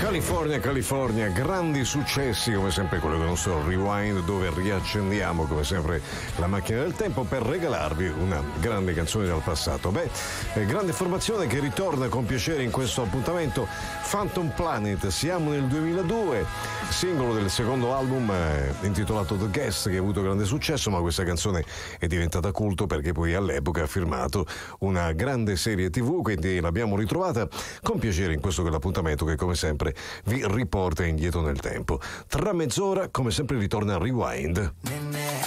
California, grandi successi come sempre quello del nostro Rewind, dove riaccendiamo come sempre la macchina del tempo per regalarvi una grande canzone dal passato. Grande formazione che ritorna con piacere in questo appuntamento, Phantom Planet. Siamo nel 2002, singolo del secondo album intitolato The Guest, che ha avuto grande successo, ma questa canzone è diventata culto perché poi all'epoca ha firmato una grande serie TV, quindi l'abbiamo ritrovata con piacere in questo quell'appuntamento che come sempre vi riporta indietro nel tempo. Tra mezz'ora come sempre ritorna Rewind.